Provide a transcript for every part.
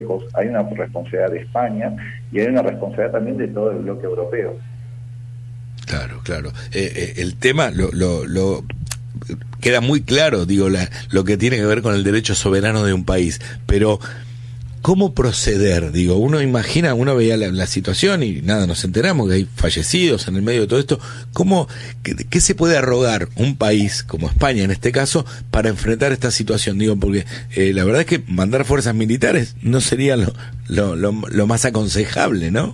hay una responsabilidad de España y hay una responsabilidad también de todo el bloque europeo. Claro, claro. El tema lo queda muy claro, digo, lo que tiene que ver con el derecho soberano de un país, pero ¿cómo proceder? Digo, uno veía la situación y nada, nos enteramos que hay fallecidos en el medio de todo esto. ¿Qué se puede arrogar un país como España en este caso para enfrentar esta situación? Digo, porque la verdad es que mandar fuerzas militares no sería lo más aconsejable, ¿no?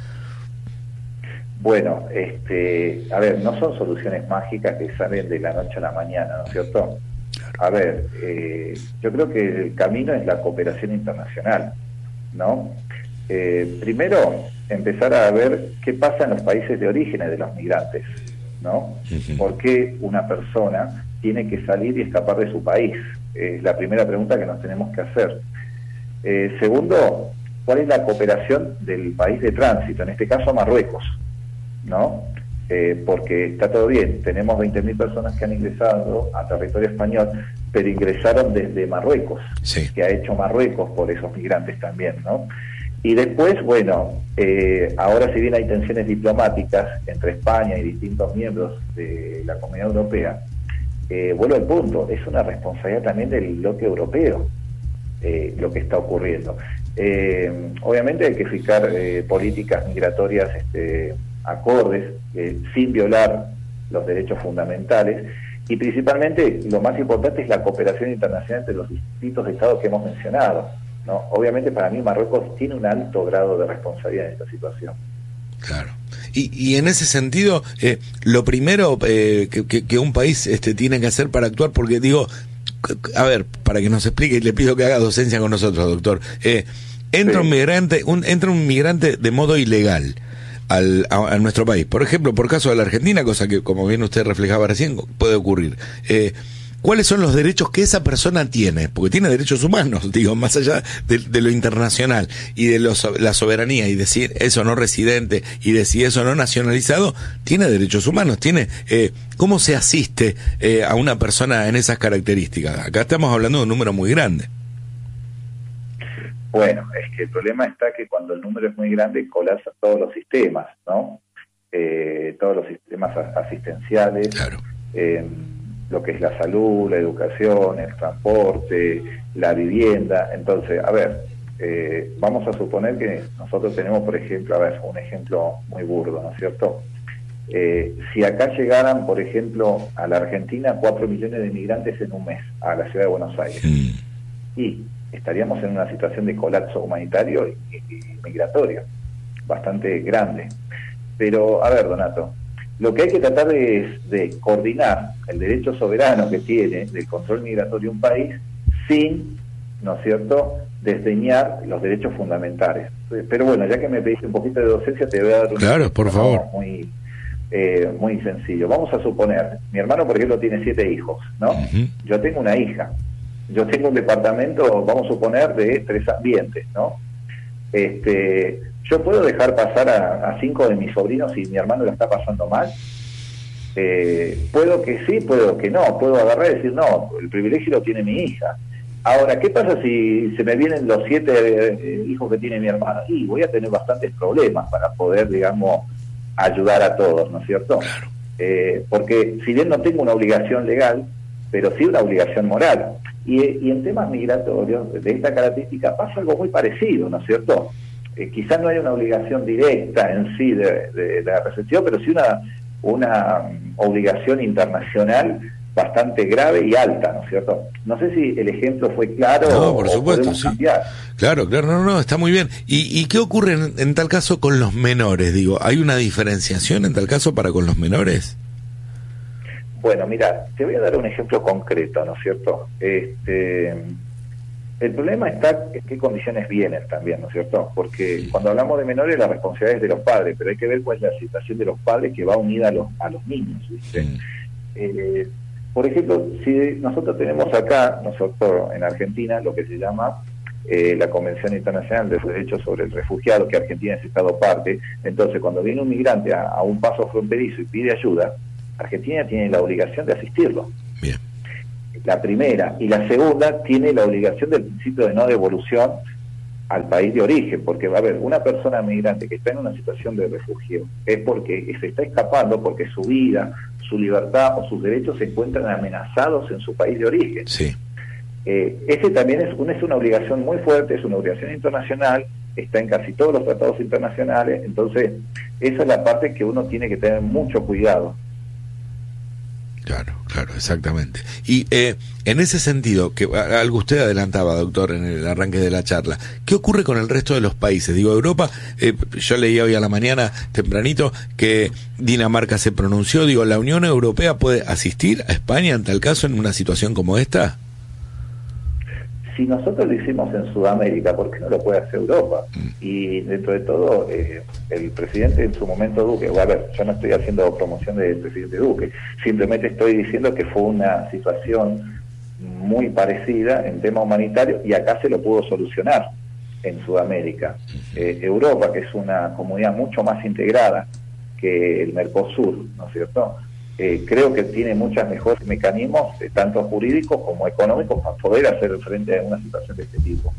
Bueno, a ver, no son soluciones mágicas que salen de la noche a la mañana, ¿no es cierto? A ver, yo creo que el camino es la cooperación internacional, ¿no? Primero, empezar a ver qué pasa en los países de origen de los migrantes, ¿no? ¿Por qué una persona tiene que salir y escapar de su país? Es la primera pregunta que nos tenemos que hacer. Segundo, ¿cuál es la cooperación del país de tránsito? En este caso, Marruecos, ¿no? Porque está todo bien, tenemos 20.000 personas que han ingresado a territorio español, pero ingresaron desde Marruecos, sí, que ha hecho Marruecos por esos migrantes también, ¿no? Y después, bueno, ahora si bien hay tensiones diplomáticas entre España y distintos miembros de la Comunidad Europea, vuelvo al punto, es una responsabilidad también del bloque europeo lo que está ocurriendo. Obviamente hay que fijar políticas migratorias acordes, sin violar los derechos fundamentales, y principalmente lo más importante es la cooperación internacional entre los distintos estados que hemos mencionado, ¿no? Obviamente para mí Marruecos tiene un alto grado de responsabilidad en esta situación. Claro. Y en ese sentido, lo primero que un país tiene que hacer para actuar, porque digo, a ver, para que nos explique, y le pido que haga docencia con nosotros, doctor, entra un migrante de modo ilegal a nuestro país, por ejemplo, por caso de la Argentina, cosa que, como bien usted reflejaba recién, puede ocurrir. ¿Cuáles son los derechos que esa persona tiene? Porque tiene derechos humanos, digo, más allá de lo internacional y de la soberanía, y de si es o no residente y de si es o no nacionalizado, tiene derechos humanos, ¿cómo se asiste a una persona en esas características? Acá estamos hablando de un número muy grande. Bueno, es que el problema está que cuando el número es muy grande colapsa todos los sistemas, ¿no? Todos los sistemas asistenciales, claro, lo que es la salud, la educación, el transporte, la vivienda. Entonces, a ver, vamos a suponer que nosotros tenemos, por ejemplo, a ver, un ejemplo muy burdo, ¿no es cierto? Si acá llegaran, por ejemplo, a la Argentina 4 millones de migrantes en un mes a la ciudad de Buenos Aires, y estaríamos en una situación de colapso humanitario y migratorio bastante grande. Pero, a ver, Donato, lo que hay que tratar es de coordinar el derecho soberano que tiene del control migratorio un país sin, ¿no es cierto?, desdeñar los derechos fundamentales. Pero bueno, ya que me pediste un poquito de docencia, te voy a dar un claro, por favor, muy sencillo. Vamos a suponer, mi hermano, por ejemplo, tiene 7 hijos, ¿no? Yo tengo una hija. Yo tengo un departamento, vamos a suponer, de 3 ambientes, ¿no? ¿Yo puedo dejar pasar a 5 de mis sobrinos si mi hermano lo está pasando mal? Puedo que sí, puedo que no. Puedo agarrar y decir, no, el privilegio lo tiene mi hija. Ahora, ¿qué pasa si se me vienen los 7 hijos que tiene mi hermano? Y voy a tener bastantes problemas para poder, digamos, ayudar a todos, ¿no es cierto? claro. Porque si bien no tengo una obligación legal, pero sí una obligación moral. Y en temas migratorios de esta característica pasa algo muy parecido, ¿no es cierto? Quizás no hay una obligación directa en sí de la recepción, pero sí una obligación internacional bastante grave y alta, ¿no es cierto? No sé si el ejemplo fue claro. No, por supuesto, sí. Cambiar. Claro, no, está muy bien. ¿Y qué ocurre en tal caso con los menores? Digo, ¿hay una diferenciación en tal caso para con los menores? Bueno, mira, te voy a dar un ejemplo concreto, ¿no es cierto? El problema está en qué condiciones vienen también, ¿no es cierto? Porque cuando hablamos de menores, la responsabilidad es de los padres, pero hay que ver cuál es la situación de los padres que va unida a los niños, ¿viste? Por ejemplo, si nosotros tenemos acá, nosotros en Argentina, lo que se llama la Convención Internacional de Derechos sobre el Refugiado, que Argentina es Estado parte, entonces cuando viene un migrante a un paso fronterizo y pide ayuda, Argentina tiene la obligación de asistirlo. Bien. La primera. Y la segunda tiene la obligación del principio de no devolución al país de origen, porque va a haber una persona migrante que está en una situación de refugio, es porque se está escapando, porque su vida, su libertad o sus derechos se encuentran amenazados en su país de origen. Sí. Ese también es una obligación muy fuerte, es una obligación internacional, está en casi todos los tratados internacionales, entonces esa es la parte que uno tiene que tener mucho cuidado. Claro, claro, exactamente. Y en ese sentido, que algo usted adelantaba, doctor, en el arranque de la charla, ¿qué ocurre con el resto de los países? Digo, Europa, yo leí hoy a la mañana, tempranito, que Dinamarca se pronunció. Digo, ¿la Unión Europea puede asistir a España en tal caso en una situación como esta? Si nosotros lo hicimos en Sudamérica, ¿por qué no lo puede hacer Europa? Y dentro de todo, el presidente en su momento Duque, a ver, yo no estoy haciendo promoción del presidente Duque, simplemente estoy diciendo que fue una situación muy parecida en tema humanitario y acá se lo pudo solucionar en Sudamérica. Europa, que es una comunidad mucho más integrada que el Mercosur, ¿no es cierto?, creo que tiene muchos mejores mecanismos, tanto jurídicos como económicos, para poder hacer frente a una situación de este tipo.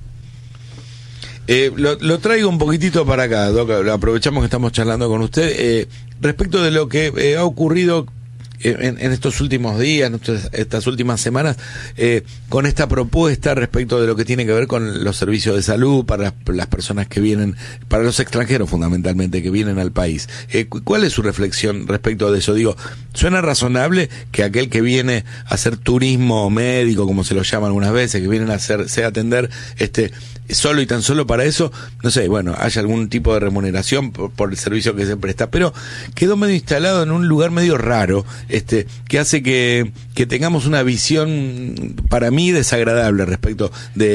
Lo traigo un poquitito para acá, Doc, aprovechamos que estamos charlando con usted, respecto de lo que ha ocurrido en estos últimos días, estas últimas semanas, con esta propuesta respecto de lo que tiene que ver con los servicios de salud para las personas que vienen, para los extranjeros fundamentalmente, que vienen al país. ¿Cuál es su reflexión respecto de eso? Digo, ¿suena razonable que aquel que viene a hacer turismo médico, como se lo llama algunas veces, que vienen a atender solo y tan solo para eso, no sé, bueno, haya algún tipo de remuneración por el servicio que se presta, pero quedó medio instalado en un lugar medio raro, que hace que tengamos una visión, para mí, desagradable respecto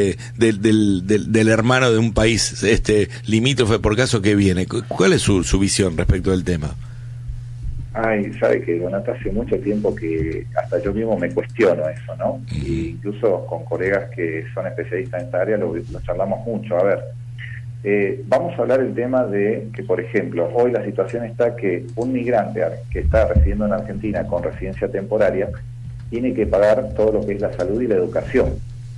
del hermano de un país limítrofe, por caso que viene. ¿Cuál es su visión respecto del tema? Ay, sabe que, Donato, hace mucho tiempo que hasta yo mismo me cuestiono eso, ¿no? Y incluso con colegas que son especialistas en esta área lo charlamos mucho. A ver, vamos a hablar del tema de que, por ejemplo, hoy la situación está que un migrante que está residiendo en Argentina con residencia temporaria tiene que pagar todo lo que es la salud y la educación.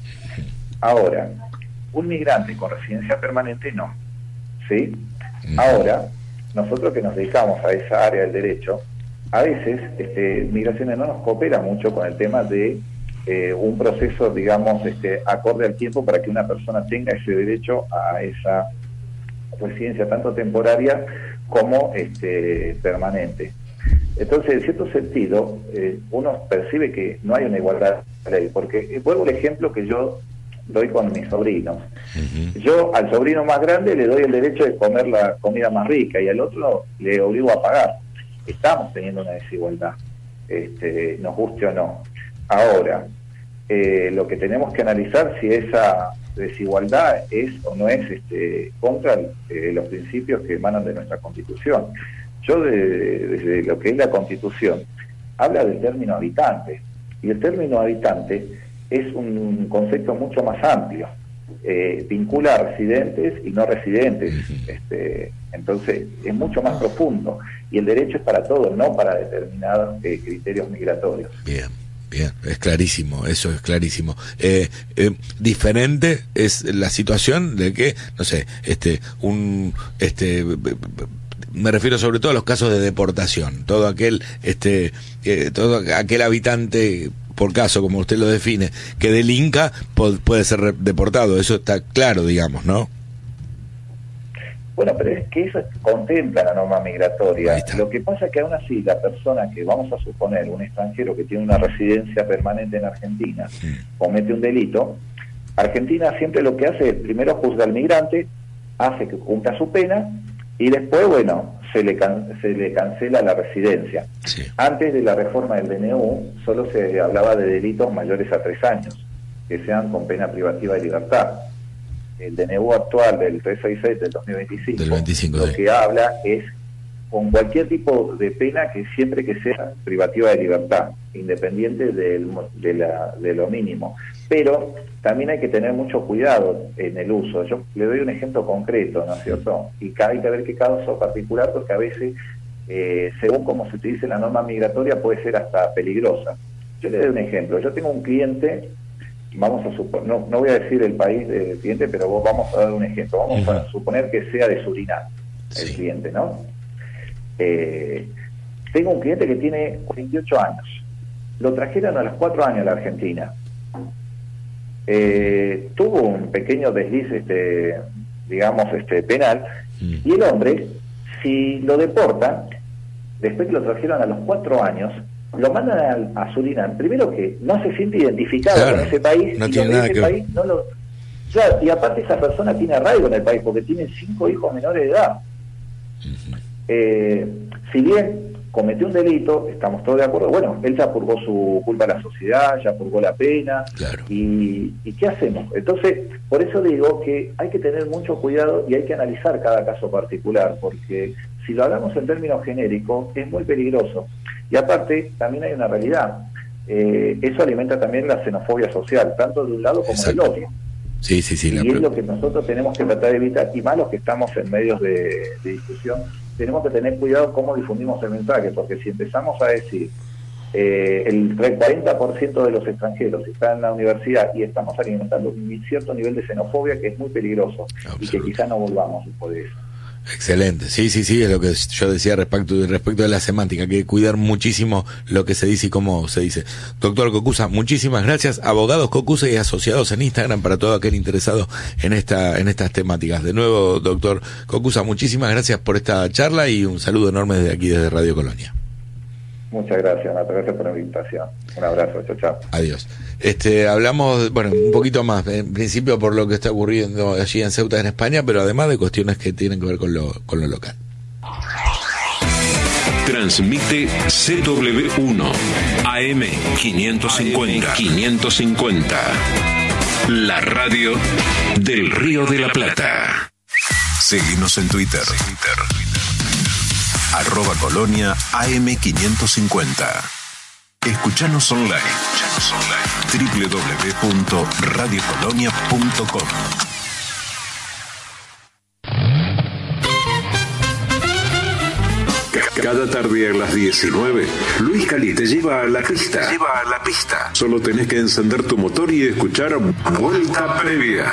Ahora, un migrante con residencia permanente no, ¿sí? Ahora, nosotros que nos dedicamos a esa área del derecho, a veces Migraciones no nos coopera mucho con el tema de un proceso, digamos, acorde al tiempo para que una persona tenga ese derecho a esa residencia tanto temporaria como permanente. Entonces, en cierto sentido, uno percibe que no hay una igualdad de ley, porque vuelvo al ejemplo que yo doy con mis sobrinos. Yo al sobrino más grande le doy el derecho de comer la comida más rica y al otro le obligo a pagar. Estamos teniendo una desigualdad, nos guste o no. Ahora, lo que tenemos que analizar si esa desigualdad es o no es contra los principios que emanan de nuestra Constitución. Yo desde lo que es la Constitución habla del término habitante, y el término habitante es un concepto mucho más amplio, vincula a residentes y no residentes, entonces es mucho más profundo, y el derecho es para todos, no para determinados criterios migratorios. Bien, es clarísimo, eso es clarísimo. Diferente es la situación de que, no sé, me refiero sobre todo a los casos de deportación, todo aquel habitante, por caso, como usted lo define, que delinca puede ser deportado, eso está claro, digamos, ¿no? Bueno, pero es que eso contempla la norma migratoria. Lo que pasa es que aún así la persona que, vamos a suponer, un extranjero que tiene una residencia permanente en Argentina, comete un delito, Argentina siempre lo que hace es, primero juzga al migrante, hace que cumpla su pena, y después, bueno, se le cancela la residencia. Sí. Antes de la reforma del DNU, solo se hablaba de delitos mayores a 3 años, que sean con pena privativa de libertad. El DNU actual del 366 del 2025, lo que habla es con cualquier tipo de pena que siempre que sea privativa de libertad, independiente de lo mínimo. Pero también hay que tener mucho cuidado en el uso. Yo le doy un ejemplo concreto, ¿no es cierto? Y hay que ver qué caso particular, porque a veces, según como se utilice la norma migratoria, puede ser hasta peligrosa. Yo le doy un ejemplo. Yo tengo un cliente vamos a suponer, no voy a decir el país del cliente, pero vamos a dar un ejemplo. Vamos a suponer que sea de Surinam, el cliente, ¿no? Tengo un cliente que tiene 48 años. Lo trajeron a los 4 años a la Argentina. Tuvo un pequeño desliz, penal, y el hombre, si lo deportan, después que lo trajeron a los 4 años, lo mandan a Surinam. Primero que no se siente identificado con ese país, no y tiene nada que ver. Claro, y aparte esa persona tiene arraigo en el país, porque tiene 5 hijos menores de edad. Si bien cometió un delito, estamos todos de acuerdo, bueno, él ya purgó su culpa a la sociedad, ya purgó la pena, y ¿qué hacemos? Entonces, por eso digo que hay que tener mucho cuidado y hay que analizar cada caso particular, porque si lo hablamos en términos genéricos, es muy peligroso. Y aparte, también hay una realidad, eso alimenta también la xenofobia social, tanto de un lado como del otro. Sí, y es lo que nosotros tenemos que tratar de evitar, y más los que estamos en medios de discusión, tenemos que tener cuidado cómo difundimos el mensaje, porque si empezamos a decir el 40% de los extranjeros están en la universidad y estamos alimentando un cierto nivel de xenofobia que es muy peligroso, y que quizá no volvamos después de eso. Excelente, sí, es lo que yo decía respecto de la semántica, que hay que cuidar muchísimo lo que se dice y cómo se dice. Doctor Cocusa, muchísimas gracias. Abogados Cocusa y asociados en Instagram para todo aquel interesado en estas temáticas. De nuevo, doctor Cocusa, muchísimas gracias por esta charla y un saludo enorme desde aquí, desde Radio Colonia. Muchas gracias, Nata, gracias por la invitación. Un abrazo, chao. Adiós. Hablamos, un poquito más, en principio por lo que está ocurriendo allí en Ceuta, en España, pero además de cuestiones que tienen que ver con lo local. Transmite CW1 AM 550. La radio del Río de la Plata. Seguinos en Twitter. @Colonia AM550. Escuchanos online. www.radiocolonia.com. Cada tarde a las 19, Luis Cali te lleva a la pista. Solo tenés que encender tu motor y escuchar Vuelta Previa.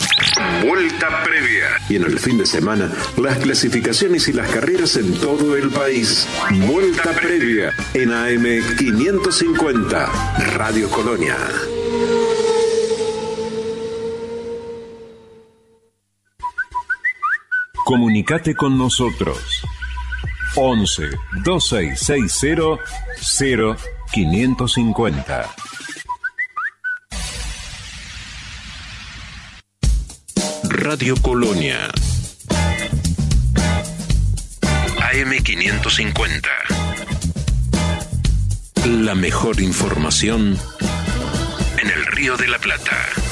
Y en el fin de semana, las clasificaciones y las carreras en todo el país. Vuelta Previa en AM 550, Radio Colonia. Comunicate con nosotros. 11 2660 0550. Radio Colonia AM 550. La mejor información en el Río de la Plata.